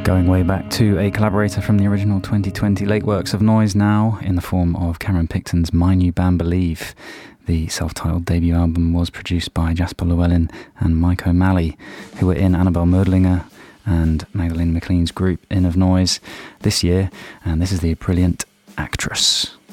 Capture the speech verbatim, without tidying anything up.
Going way back to a collaborator from the original twenty twenty late works of Noise now, in the form of Cameron Picton's My New Band Believe. The self-titled debut album was produced by Jasper Llewellyn and Mike O'Malley, who were in Annabelle Mödlinger and Magdalene McLean's group In of Noise this year, and this is the brilliant Actress.